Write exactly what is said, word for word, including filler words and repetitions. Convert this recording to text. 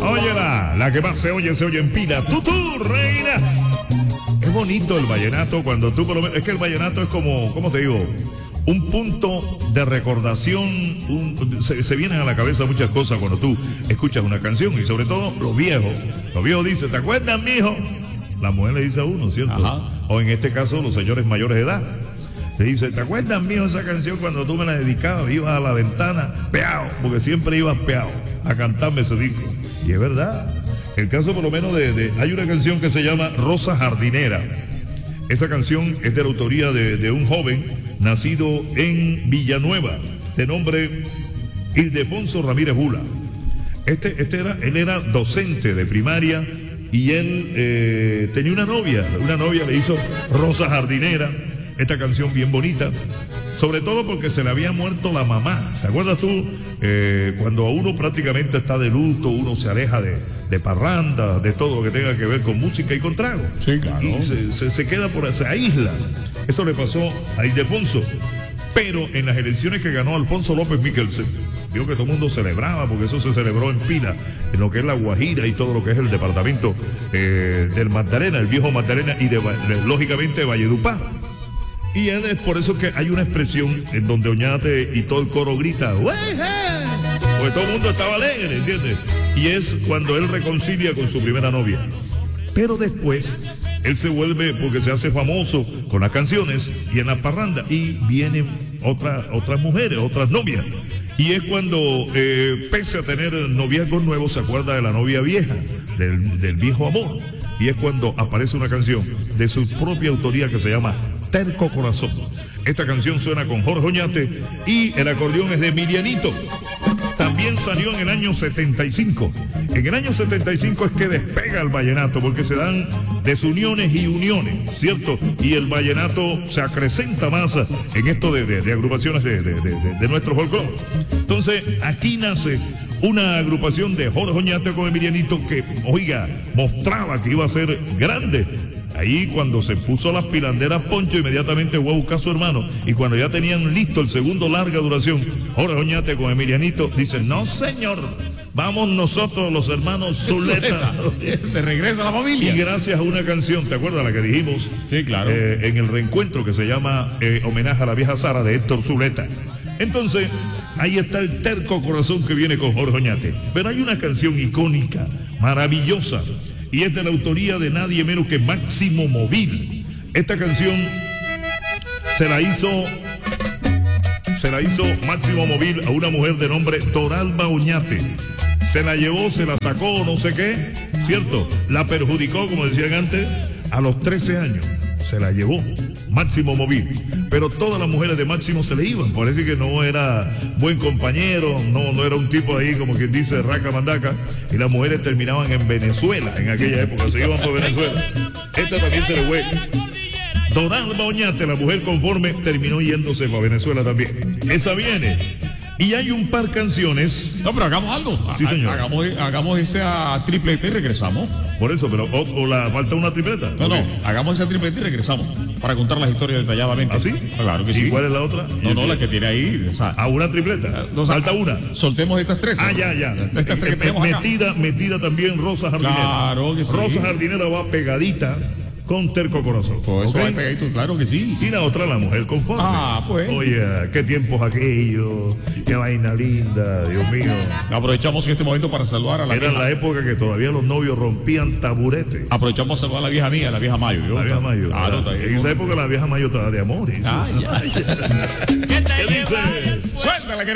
Óyela, la que más se oye, se oye en Pina. Tutú, reina. Es bonito el vallenato cuando tú por lo menos... Es que el vallenato es como, ¿cómo te digo? Un punto de recordación, un, se, se vienen a la cabeza muchas cosas cuando tú escuchas una canción y sobre todo los viejos. Los viejos dicen, ¿te acuerdas, mijo? La mujer le dice a uno, ¿cierto? Ajá. O en este caso los señores mayores de edad. Le dice, ¿te acuerdas, mijo, esa canción cuando tú me la dedicabas? Ibas a la ventana peao, porque siempre ibas peao a cantarme ese disco. Y es verdad. El caso por lo menos de, de... Hay una canción que se llama Rosa Jardinera. Esa canción es de la autoría de, de un joven nacido en Villanueva, de nombre Ildefonso Ramírez Bula. Este, este era, él era docente de primaria y él eh, tenía una novia. Una novia le hizo Rosa Jardinera. Esta canción bien bonita, sobre todo porque se le había muerto la mamá. ¿Te acuerdas tú? Eh, cuando uno prácticamente está de luto, uno se aleja de, de parranda, de todo lo que tenga que ver con música y con trago. Sí, claro. Y se, se, se queda por esa isla. Eso le pasó a Ildefonso. Pero en las elecciones que ganó Alfonso López Michelsen, vio que todo el mundo celebraba, porque eso se celebró en Pina, en lo que es la Guajira y todo lo que es el departamento eh, del Magdalena, el viejo Magdalena y de, de, lógicamente de Valledupar. Y él es por eso que hay una expresión en donde Oñate y todo el coro grita, ¡Weje! Porque todo el mundo estaba alegre, ¿entiendes? Y es cuando él reconcilia con su primera novia. Pero después, él se vuelve, porque se hace famoso con las canciones y en la parranda, y vienen otra, otras mujeres, otras novias. Y es cuando, eh, pese a tener noviazgos nuevos, se acuerda de la novia vieja, del, del viejo amor. Y es cuando aparece una canción de su propia autoría que se llama Terco Corazón. Esta canción suena con Jorge Oñate y el acordeón es de Emilianito. También salió en el año setenta y cinco. En el año setenta y cinco es que despega el vallenato, porque se dan desuniones y uniones, ¿cierto? Y el vallenato se acrecenta más en esto de, de, de agrupaciones de, de, de, de nuestro folclore. Entonces, aquí nace una agrupación de Jorge Oñate con Emilianito que, oiga, mostraba que iba a ser grande. Ahí cuando se puso las pilanderas Poncho, inmediatamente fue a buscar a su hermano. Y cuando ya tenían listo el segundo larga duración, Jorge Oñate con Emilianito dicen, no señor, vamos nosotros los hermanos Zuleta. Se regresa la familia. Y gracias a una canción, ¿te acuerdas la que dijimos? Sí, claro. Eh, en el reencuentro que se llama eh, Homenaje a la Vieja Sara de Héctor Zuleta. Entonces, ahí está el Terco Corazón que viene con Jorge Oñate. Pero hay una canción icónica, maravillosa, y es de la autoría de nadie menos que Máximo Móvil. Esta canción se la hizo se la hizo Máximo Móvil a una mujer de nombre Doralba Oñate. Se la llevó, se la sacó, no sé qué, ¿cierto? La perjudicó, como decían antes, a los trece años. Se la llevó Máximo Móvil. Pero todas las mujeres de Máximo se le iban. Parece que no era buen compañero, no, no era un tipo ahí como quien dice raca mandaca. Y las mujeres terminaban en Venezuela en aquella época, se iban por Venezuela. Esta también se le fue. Doralba Oñate, la mujer conforme, terminó yéndose para Venezuela también. Esa viene. Y hay un par canciones. No, pero hagamos algo. Sí, señor. Hagamos, hagamos esa tripleta y regresamos. Por eso, pero o, o la falta una tripleta. No, okay. no, hagamos esa tripleta y regresamos para contar las historias detalladamente. ¿Ah, sí? Claro que ¿Y sí. ¿Y cuál es la otra? No, no, la que tiene ahí. O sea, a una tripleta. O sea, falta una. Soltemos estas tres. Ah, ya, ya. Estas tres que tenemos metida, acá. metida también Rosa Jardinera. Claro que sí. Rosa Jardinera va pegadita con Terco Corazón. Pues eso ¿okay? va pegadito, claro que sí. Y la otra, la mujer conforme. Ah, pues. Oye, qué tiempos aquellos, qué vaina linda, Dios mío. Aprovechamos este momento para saludar a la Era vieja. la época que todavía los novios rompían taburetes. Aprovechamos a saludar a la vieja mía, la vieja Mayo. ¿Yo? La vieja Mayo. Claro, en esa época la vieja Mayo estaba de amores. Ah, ya. ¿Qué dice? Suéltala, que